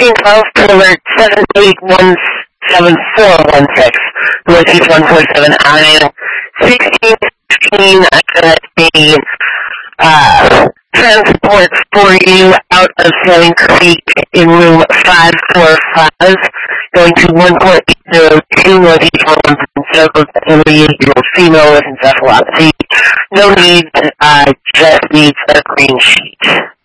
1612 to alert 7817416, Northeast 147 Avenue. 1615, I got the transport for you out of Selling Creek in room 545, going to 1.802 Northeast 117, and the female with encephalopathy. No need, just needs a green sheet.